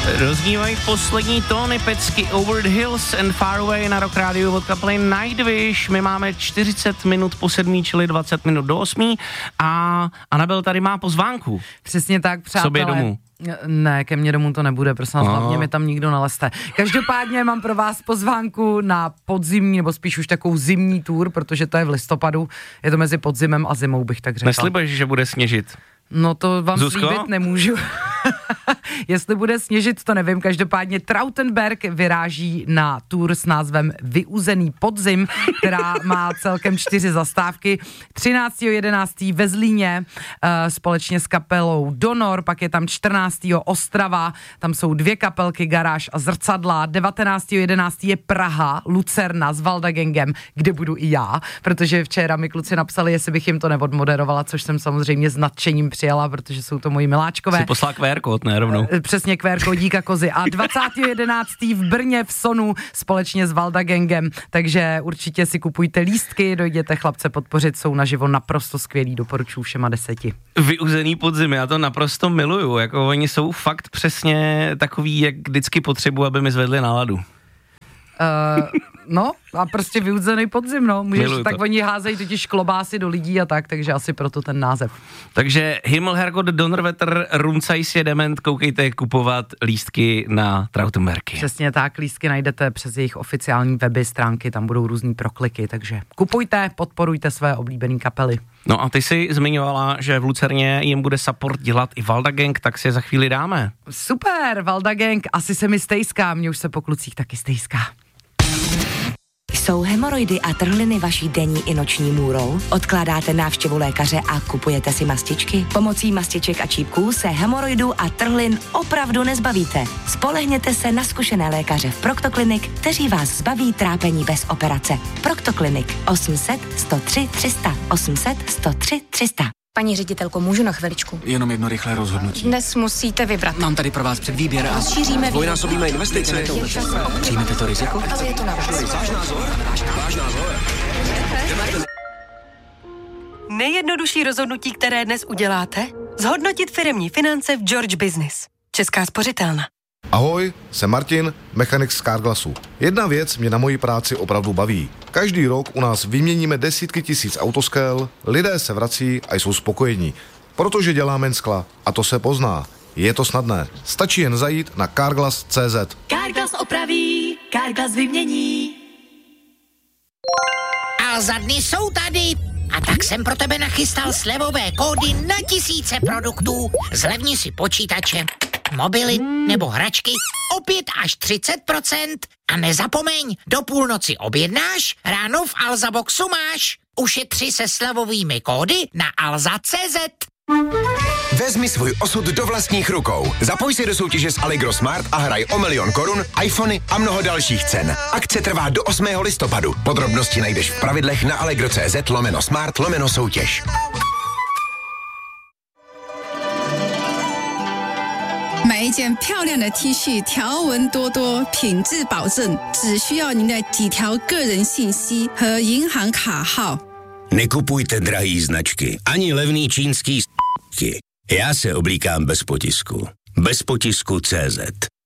Roznívají poslední tóny pecky Over the Hills and Far Away na Rock Radio od kapely Nightwish. My máme 40 minut po 7, čili 20 minut do 8 a Anabel tady má pozvánku. Přesně tak, přátelé. Sobě domů. Ne, ke mně domů to nebude, prosím vás, hlavně mi tam nikdo nalezte. Každopádně mám pro vás pozvánku na podzimní, nebo spíš už takovou zimní tour, protože to je v listopadu, je to mezi podzimem a zimou, bych tak řekl. Neslibuješ, že bude sněžit? No to vám Zuzko? slíbit nemůžu. Jestli bude sněžit, to nevím. Každopádně Trautenberg vyráží na tour s názvem Vyuzený podzim, která má celkem 4 zastávky. 13.11. ve Zlíně společně s kapelou Donor, pak je tam 14. Ostrava, tam jsou 2 kapelky, Garáž a Zrcadla. 19.11. je Praha, Lucerna s Valdagengem, kde budu i já, protože včera mi kluci napsali, jestli bych jim to neodmoderovala, což jsem samozřejmě s nadšením přijala, protože jsou to moji miláčkové. Si poslal QR kód, ne rovnou? Přesně, QR kódíka kozy. A 20.11. v Brně v Sonu společně s Valdagengem, takže určitě si kupujte lístky, dojděte chlapce podpořit, jsou naživo naprosto skvělí, doporučuji všema 10. Vyuzený podzim, já to naprosto miluju, jako oni jsou fakt přesně takový, jak vždycky potřebuji, aby mi zvedli náladu. No a prostě vyuzený podzim, no. Můžeš, tak to. oni házejí totiž klobásy do lidí a tak, takže asi proto ten název. Takže Himmel, Herrgott, Donnerwetter, Rumcajs je dement, koukejte kupovat lístky na Trautenbergy. Přesně tak, lístky najdete přes jejich oficiální weby, stránky, tam budou různý prokliky, takže kupujte, podporujte své oblíbené kapely. No a ty jsi zmiňovala, že v Lucerně jim bude support dělat i Valdagang, tak si je za chvíli dáme. Super, Valdagang, asi se mi stejská, mě už se po klucích taky stejská. Jsou hemoroidy a trhliny vaší denní i noční můrou? Odkládáte návštěvu lékaře a kupujete si mastičky? Pomocí mastiček a čípků se hemoroidů a trhlin opravdu nezbavíte. Spolehněte se na zkušené lékaře v Proctoclinic, kteří vás zbaví trápení bez operace. Proctoclinic 800 103 300 800 103 300. Paní ředitelko, můžu na chviličku? Jenom jedno rychlé rozhodnutí. Dnes musíte vybrat. Mám tady pro vás předvýběr a Šíříme dvojnásobíme investice. Přijmete to riziko? Ale je to na vás. Váš názor. Nejjednodušší rozhodnutí, které dnes uděláte? Zhodnotit firemní finance v George Business. Česká spořitelna. Ahoj, jsem Martin, mechanik z Carglassu. Jedna věc mě na mojí práci opravdu baví. Každý rok u nás vyměníme desítky tisíc autoskel, lidé se vrací a jsou spokojení. Protože děláme jen skla a to se pozná. Je to snadné. Stačí jen zajít na carglass.cz. Carglass opraví, Carglass vymění. A za dny jsou tady. A tak jsem pro tebe nachystal slevové kódy na tisíce produktů. Zlevni si počítače, mobily nebo hračky o 5 až 30%. A nezapomeň, do půlnoci objednáš, ráno v Alza Boxu máš. Ušetři se slevovými kódy na alza.cz. Vezmi svůj osud do vlastních rukou. Zapoj se do soutěže s Allegro Smart a hraj o 1 000 000 korun, iPhony a mnoho dalších cen. Akce trvá do 8. listopadu. Podrobnosti najdeš v pravidlech na allegro.cz/smart/soutěž. 买一件漂亮的 T 恤，条纹多多，品质保证，只需要您的几条个人信息和银行卡号。 Nekupujte drahý značky, ani levný čínský s***ky. Já se oblíkám bez potisku. Bez potisku CZ.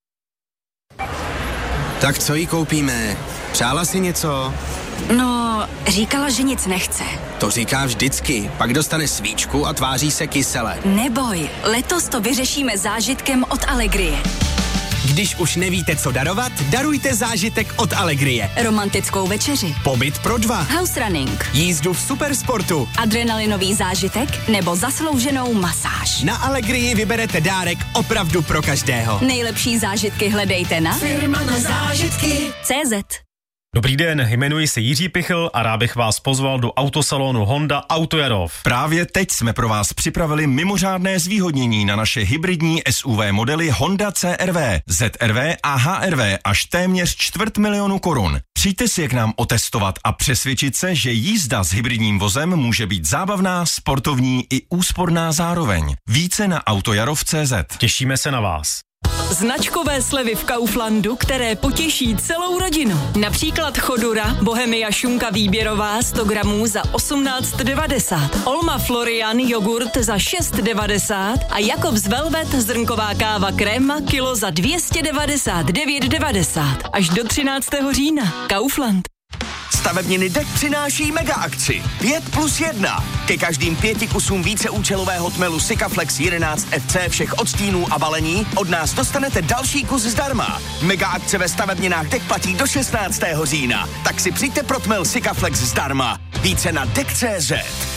Tak co jí koupíme? Přála si něco? No, říkala, že nic nechce. To říká vždycky. Pak dostane svíčku a tváří se kysele. Neboj, letos to vyřešíme zážitkem od Allegrie. Když už nevíte, co darovat, darujte zážitek od Allegrie. Romantickou večeři. Pobyt pro 2. House running. Jízdu v supersportu. Adrenalinový zážitek nebo zaslouženou masáž. Na Allegrii vyberete dárek opravdu pro každého. Nejlepší zážitky hledejte na Firma na zážitky. CZ. Dobrý den, jmenuji se Jiří Pichl a rád bych vás pozval do autosalonu Honda Autojarov. Právě teď jsme pro vás připravili mimořádné zvýhodnění na naše hybridní SUV modely Honda CR-V, ZR-V a HR-V až téměř 250 000 korun. Přijďte si je k nám otestovat a přesvědčit se, že jízda s hybridním vozem může být zábavná, sportovní i úsporná zároveň. Více na autojarov.cz. Těšíme se na vás. Značkové slevy v Kauflandu, které potěší celou rodinu. Například Chodura, Bohemia šunka výběrová 100 gramů za 18,90. Olma Florian jogurt za 6,90 a Jakobs Velvet zrnková káva kréma kilo za 299,90. Až do 13. října. Kaufland. Stavebniny DEK přináší mega akci 5+1. Ke každým 5 kusům víceúčelového tmelu Sikaflex 11 FC všech odstínů a balení od nás dostanete další kus zdarma. Mega akce ve stavebninách DEK platí do 16. října. Tak si přijďte pro tmel Sikaflex zdarma. Více na DEK.cz.